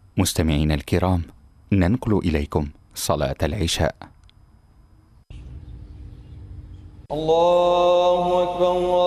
مستمعينا الكرام، ننقل إليكم صلاة العشاء. الله أكبر.